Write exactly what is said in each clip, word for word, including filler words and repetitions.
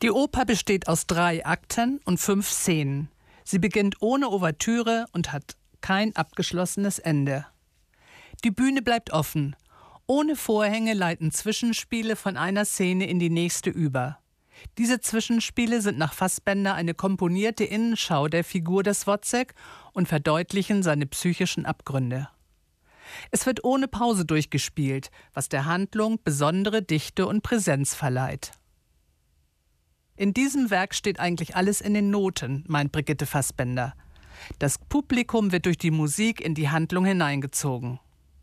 Die Oper besteht aus drei Akten und fünf Szenen. Sie beginnt ohne Ouvertüre und hat kein abgeschlossenes Ende. Die Bühne bleibt offen. Ohne Vorhänge leiten Zwischenspiele von einer Szene in die nächste über. Diese Zwischenspiele sind nach Fassbender eine komponierte Innenschau der Figur des Wozzeck und verdeutlichen seine psychischen Abgründe. Es wird ohne Pause durchgespielt, was der Handlung besondere Dichte und Präsenz verleiht. In diesem Werk steht eigentlich alles in den Noten, meint Brigitte Fassbender. Das Publikum wird durch die Musik in die Handlung hineingezogen.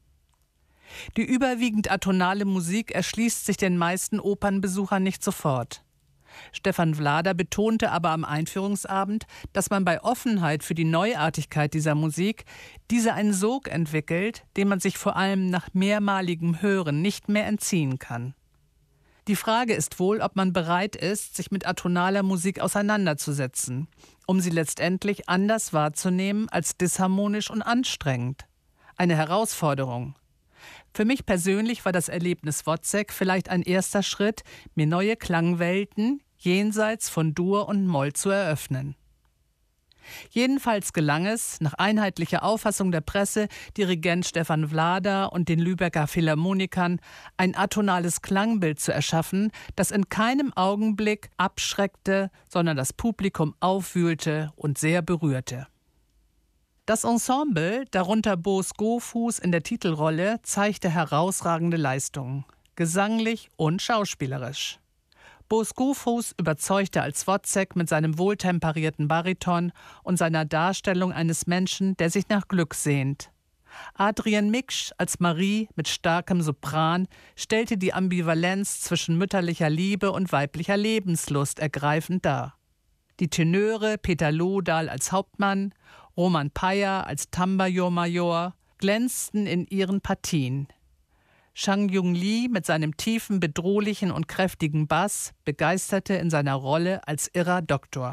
Die überwiegend atonale Musik erschließt sich den meisten Opernbesuchern nicht sofort. Stefan Vlader betonte aber am Einführungsabend, dass man bei Offenheit für die Neuartigkeit dieser Musik diese einen Sog entwickelt, dem man sich vor allem nach mehrmaligem Hören nicht mehr entziehen kann. Die Frage ist wohl, ob man bereit ist, sich mit atonaler Musik auseinanderzusetzen, um sie letztendlich anders wahrzunehmen als disharmonisch und anstrengend. Eine Herausforderung. Für mich persönlich war das Erlebnis Wozzeck vielleicht ein erster Schritt, mir neue Klangwelten jenseits von Dur und Moll zu eröffnen. Jedenfalls gelang es, nach einheitlicher Auffassung der Presse, Dirigent Stefan Vlader und den Lübecker Philharmonikern ein atonales Klangbild zu erschaffen, das in keinem Augenblick abschreckte, sondern das Publikum aufwühlte und sehr berührte. Das Ensemble, darunter Bo Skofhuus in der Titelrolle, zeigte herausragende Leistungen, gesanglich und schauspielerisch. Bo Skofhuus überzeugte als Wozzeck mit seinem wohltemperierten Bariton und seiner Darstellung eines Menschen, der sich nach Glück sehnt. Adrienne Miksch als Marie mit starkem Sopran stellte die Ambivalenz zwischen mütterlicher Liebe und weiblicher Lebenslust ergreifend dar. Die Tenöre Peter Lodahl als Hauptmann, Roman Payer als Tambourmajor glänzten in ihren Partien. Shang Yung Lee mit seinem tiefen, bedrohlichen und kräftigen Bass begeisterte in seiner Rolle als irrer Doktor.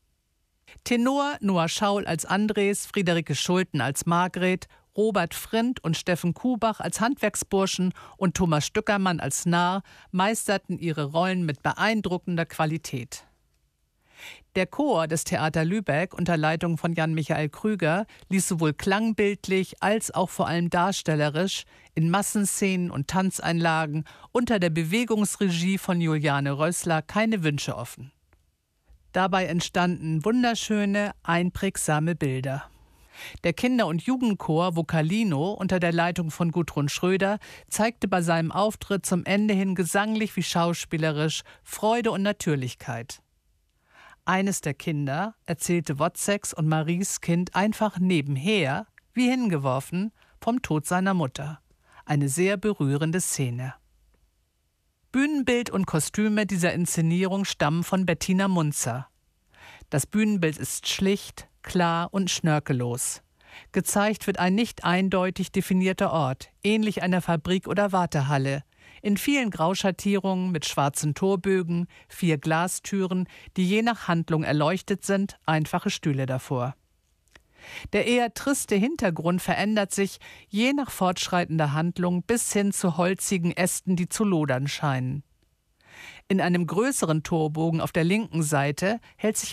Tenor Noah Schaul als Andres, Friederike Schulten als Margret, Robert Frindt und Steffen Kubach als Handwerksburschen und Thomas Stückermann als Narr meisterten ihre Rollen mit beeindruckender Qualität. Der Chor des Theater Lübeck unter Leitung von Jan-Michael Krüger ließ sowohl klangbildlich als auch vor allem darstellerisch in Massenszenen und Tanzeinlagen unter der Bewegungsregie von Juliane Rössler keine Wünsche offen. Dabei entstanden wunderschöne, einprägsame Bilder. Der Kinder- und Jugendchor Vocalino unter der Leitung von Gudrun Schröder zeigte bei seinem Auftritt zum Ende hin gesanglich wie schauspielerisch Freude und Natürlichkeit. Eines der Kinder erzählte Wozzecks und Maries Kind einfach nebenher, wie hingeworfen, vom Tod seiner Mutter. Eine sehr berührende Szene. Bühnenbild und Kostüme dieser Inszenierung stammen von Bettina Munzer. Das Bühnenbild ist schlicht, klar und schnörkellos. Gezeigt wird ein nicht eindeutig definierter Ort, ähnlich einer Fabrik oder Wartehalle, in vielen Grauschattierungen mit schwarzen Torbögen, vier Glastüren, die je nach Handlung erleuchtet sind, einfache Stühle davor. Der eher triste Hintergrund verändert sich je nach fortschreitender Handlung bis hin zu holzigen Ästen, die zu lodern scheinen. In einem größeren Torbogen auf der linken Seite hält sich